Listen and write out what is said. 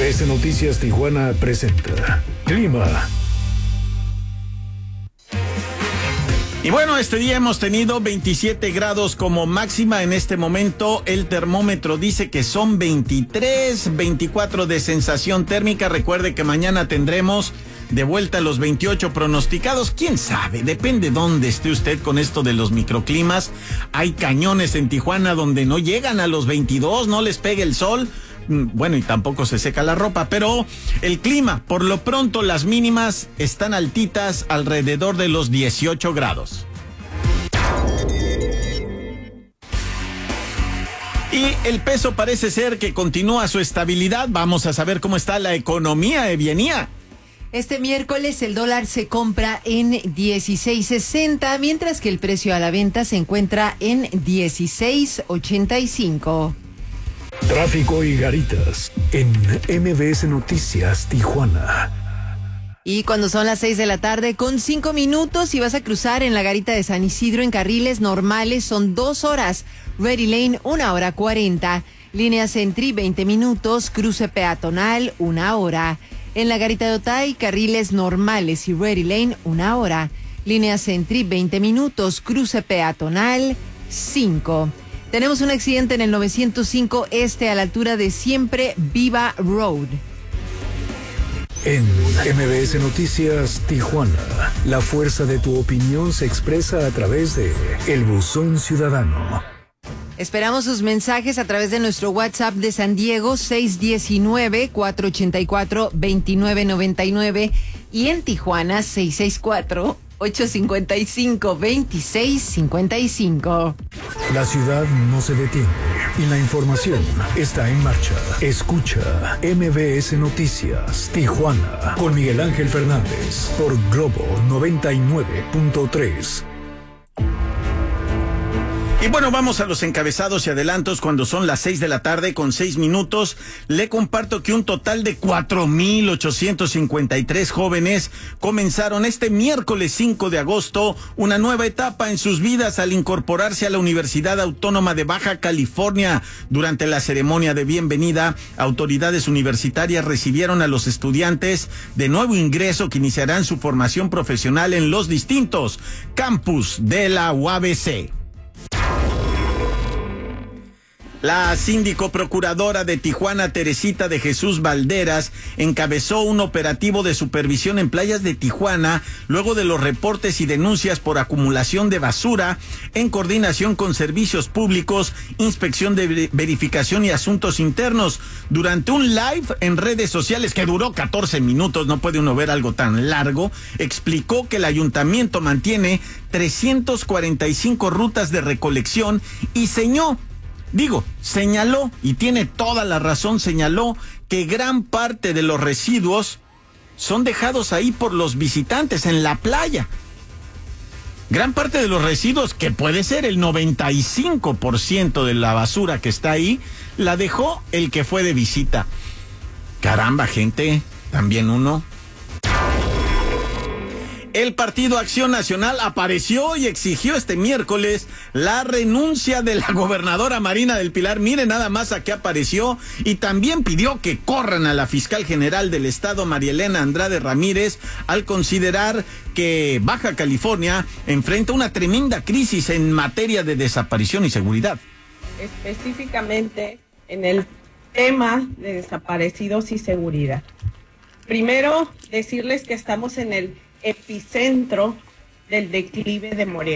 MBS Noticias Tijuana presenta Clima. Y bueno, este día hemos tenido 27 grados como máxima. En este momento el termómetro dice que son 23, 24 de sensación térmica. Recuerde que mañana tendremos de vuelta los 28 pronosticados. ¿Quién sabe? Depende dónde esté usted con esto de los microclimas. Hay cañones en Tijuana donde no llegan a los 22, no les pega el sol. Bueno, y tampoco se seca la ropa, pero el clima, por lo pronto las mínimas están altitas, alrededor de los 18 grados. Y el peso parece ser que continúa su estabilidad. Vamos a saber cómo está la economía, Evienia. Este miércoles el dólar se compra en 16.60, mientras que el precio a la venta se encuentra en 16.85. Tráfico y garitas en MBS Noticias Tijuana. Y cuando son las 6 de la tarde con 5 minutos y vas a cruzar en la garita de San Isidro en carriles normales son 2 horas. Ready Lane 1 hora 40. Línea Sentry 20 minutos. Cruce peatonal 1 hora. En la garita de Otay, carriles normales y Ready Lane 1 hora. Línea Sentry 20 minutos. Cruce peatonal 5. Tenemos un accidente en el 905 Este a la altura de Siempre Viva Road. En MBS Noticias Tijuana, la fuerza de tu opinión se expresa a través de El Buzón Ciudadano. Esperamos sus mensajes a través de nuestro WhatsApp de San Diego 619-484-2999 y en Tijuana 664-855-2655. La ciudad no se detiene y la información está en marcha. Escucha MBS Noticias Tijuana con Miguel Ángel Fernández por Globo 99.3. Y bueno, vamos a los encabezados y adelantos cuando son las 6 de la tarde con 6 minutos. Le comparto que un total de 4,853 jóvenes comenzaron este miércoles 5 de agosto una nueva etapa en sus vidas al incorporarse a la Universidad Autónoma de Baja California. Durante la ceremonia de bienvenida, autoridades universitarias recibieron a los estudiantes de nuevo ingreso que iniciarán su formación profesional en los distintos campus de la UABC. La síndico procuradora de Tijuana, Teresita de Jesús Valderas, encabezó un operativo de supervisión en playas de Tijuana luego de los reportes y denuncias por acumulación de basura en coordinación con servicios públicos, inspección de verificación y asuntos internos. Durante un live en redes sociales que duró 14 minutos, no puede uno ver algo tan largo, explicó que el ayuntamiento mantiene 345 rutas de recolección y señaló, y tiene toda la razón, señaló que gran parte de los residuos son dejados ahí por los visitantes en la playa. Gran parte de los residuos, que puede ser el 95% de la basura que está ahí, la dejó el que fue de visita. Caramba, gente, también uno. El Partido Acción Nacional apareció y exigió este miércoles la renuncia de la gobernadora Marina del Pilar. Mire nada más a qué apareció, y también pidió que corran a la fiscal general del estado, María Elena Andrade Ramírez, al considerar que Baja California enfrenta una tremenda crisis en materia de desaparición y seguridad. Específicamente en el tema de desaparecidos y seguridad. Primero, decirles que estamos en el epicentro del declive de Morena.